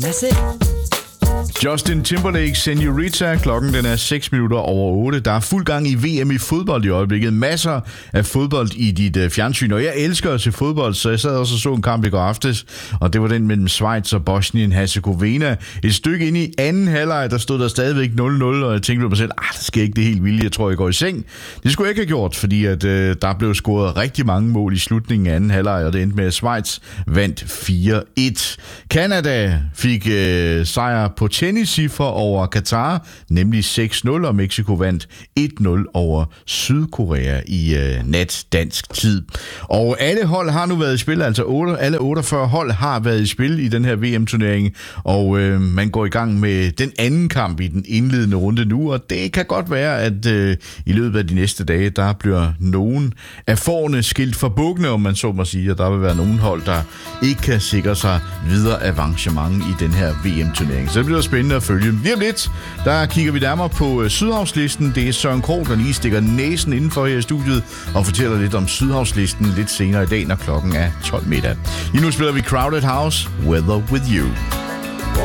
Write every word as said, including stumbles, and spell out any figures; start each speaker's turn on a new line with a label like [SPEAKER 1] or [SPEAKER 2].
[SPEAKER 1] That's it.
[SPEAKER 2] Justin Timberlake, Senorita. Klokken den er seks minutter over otte. Der er fuld gang i V M i fodbold i øjeblikket. Masser af fodbold i dit uh, fjernsyn. Og jeg elsker at se fodbold, så jeg sad også og så en kamp i går aftes. Og det var den mellem Schweiz og Bosnien-Herzegovina. Et stykke ind i anden halvleg, der stod der stadigvæk nul nul. Og jeg tænkte på mig selv, ah, det skal ikke det helt vildt. Jeg tror, jeg går i seng. Det skulle jeg ikke have gjort, fordi at, uh, der blev scoret rigtig mange mål i slutningen af anden halvleg. Og det endte med, at Schweiz vandt fire et. Canada fik uh, sejr på tenniscifre over Katar, nemlig seks nul, og Mexico vandt et nul over Sydkorea i øh, nat dansk tid. Og alle hold har nu været i spil, altså otte, alle otteogfyrre hold har været i spil i den her V M-turnering, og øh, man går i gang med den anden kamp i den indledende runde nu, og det kan godt være, at øh, i løbet af de næste dage, der bliver nogen af forerne skilt for bukkene, om man så må sige, og der vil være nogen hold, der ikke kan sikre sig videre avancement i den her V M-turnering. Så det bliver spændende at følge. Lige om lidt, der kigger vi nærmere på Sydhavslisten. Det er Søren Krog, der lige stikker næsen indenfor her i studiet og fortæller lidt om Sydhavslisten lidt senere i dag, når klokken er tolv middag. Lige nu spiller vi Crowded House, Weather With You.